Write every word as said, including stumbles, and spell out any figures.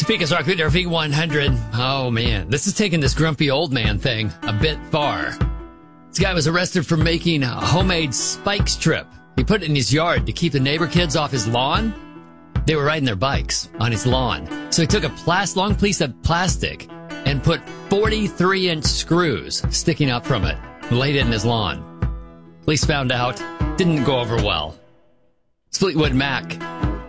Topeka's Rock Video V one hundred. Oh, man. This is taking this grumpy old man thing a bit far. This guy was arrested for making a homemade spike strip. He put it in his yard to keep the neighbor kids off his lawn. They were riding their bikes on his lawn. So he took a plas- long piece of plastic and put forty-three inch screws sticking up from it and laid it in his lawn. Police found out. Didn't go over well. It's Fleetwood Mac.